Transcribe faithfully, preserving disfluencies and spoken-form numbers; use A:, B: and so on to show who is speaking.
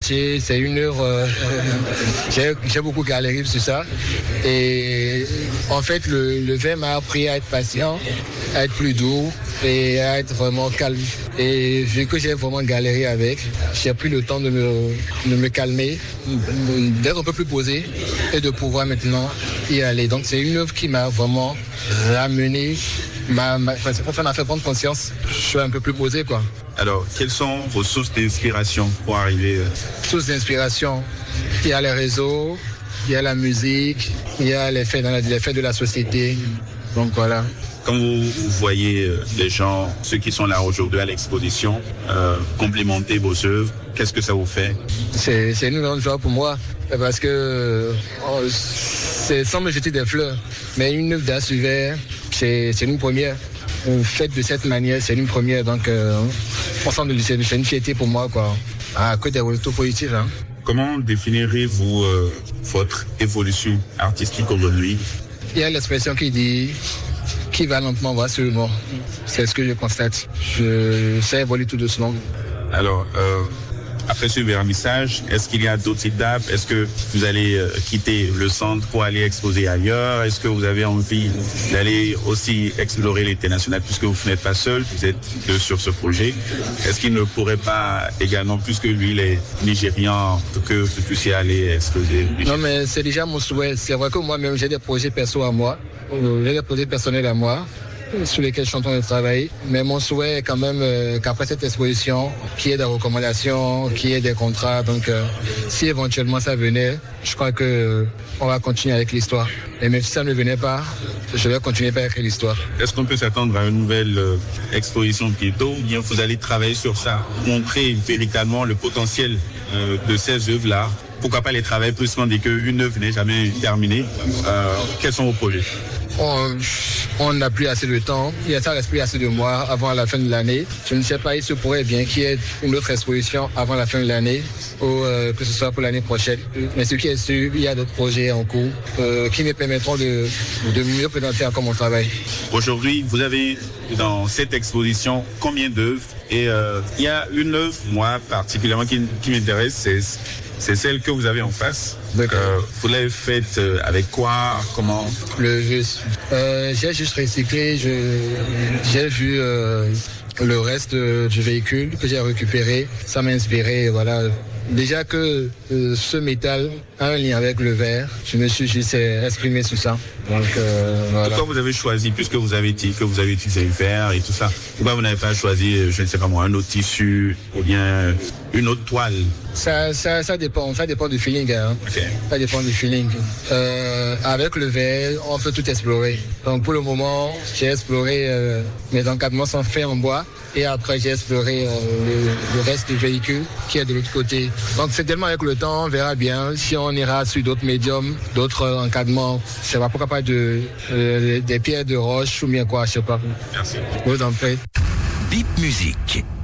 A: métier, c'est une œuvre. Euh, j'ai, j'ai beaucoup galéré sur ça. Et en fait, le, le verre m'a appris à être patient, à être plus doux et à être vraiment calme. Et vu que j'ai vraiment galéré avec, j'ai pris le temps de me, de me calmer, d'être un peu plus posé et de pouvoir maintenant y aller. Donc c'est une œuvre qui m'a vraiment ramené, m'a, m'a, ça m'a fait prendre conscience. Je suis un peu plus posé, quoi.
B: Alors, quelles sont vos sources d'inspiration pour arriver
A: Sources d'inspiration, il y a les réseaux, il y a la musique, il y a les faits, dans la, les faits de la société. Donc voilà.
B: Quand vous voyez les gens, ceux qui sont là aujourd'hui à l'exposition, euh, complimenter vos œuvres, qu'est-ce que ça vous fait? C'est,
A: c'est une grande joie pour moi, parce que oh, c'est sans me jeter des fleurs, mais une œuvre d'art sur verre, c'est, c'est une première. Faite de cette manière, c'est une première, donc euh, c'est, c'est une fierté pour moi, quoi. Ah, que des retours positifs, hein.
B: Comment définirez-vous euh, votre évolution artistique aujourd'hui?
A: Il y a l'expression qui dit qui va lentement va sur le mort. C'est ce que je constate. Je, ça évolue tout doucement.
B: Alors, euh, après ce vernissage, est-ce qu'il y a d'autres étapes? Est-ce que vous allez euh, quitter le centre pour aller exposer ailleurs? Est-ce que vous avez envie d'aller aussi explorer l'international puisque vous n'êtes pas seul, vous êtes deux sur ce projet? Est-ce qu'il ne pourrait pas également, puisque lui il est nigérian, que vous puissiez aller exposer?
A: Non, mais c'est déjà mon souhait. C'est vrai que moi-même j'ai des projets perso à moi, j'ai des projets personnels à moi, sur lesquels je suis en train de travailler. Mais mon souhait est quand même euh, qu'après cette exposition, qu'il y ait des recommandations, qu'il y ait des contrats. Donc euh, si éventuellement ça venait, je crois que euh, on va continuer avec l'histoire. Et même si ça ne venait pas, je vais continuer par écrire l'histoire.
B: Est-ce qu'on peut s'attendre à une nouvelle euh, exposition bientôt, ou bien vous allez travailler sur ça, montrer véritablement le potentiel euh, de ces œuvres-là? Pourquoi pas les travailler plus loin dès qu'une œuvre n'est jamais terminée? euh, Quels sont vos projets?
A: On n'a plus assez de temps, il y a ça reste plus assez de mois avant la fin de l'année. Je ne sais pas, il se pourrait bien qu'il y ait une autre exposition avant la fin de l'année, ou euh, que ce soit pour l'année prochaine. Mais ce qui est sûr, il y a d'autres projets en cours euh, qui me permettront de, de mieux présenter encore mon travail.
B: Aujourd'hui, vous avez dans cette exposition combien d'œuvres? Et euh, il y a une œuvre, moi particulièrement, qui, qui m'intéresse, c'est... C'est celle que vous avez en face. Euh, vous l'avez faite euh, avec quoi? Comment?
A: Le juste. Euh, j'ai juste recyclé. Je, j'ai vu euh, le reste euh, du véhicule que j'ai récupéré. Ça m'a inspiré. Voilà. Déjà que euh, ce métal a un lien avec le verre, je me suis juste exprimé sur ça. Donc, euh, voilà.
B: Pourquoi vous avez choisi, puisque vous avez dit que vous avez utilisé le verre et tout ça, pourquoi vous n'avez pas choisi, je ne sais pas moi, un autre tissu ou bien une autre toile?
A: Ça, ça, ça dépend, ça dépend du feeling. Hein.
B: Okay.
A: Ça dépend du feeling. Euh, avec le verre, on peut tout explorer. Donc pour le moment, j'ai exploré euh, mes encadrements sont faits en bois et après j'ai exploré euh, le, le reste du véhicule qui est de l'autre côté. Donc c'est tellement avec le temps, on verra bien si on ira sur d'autres médiums, d'autres encadrements. Je sais pas, pourquoi pas de, euh, des pierres de roche ou bien quoi, je sais pas.
B: Merci.
A: Vous en faites.
C: Bip Musique.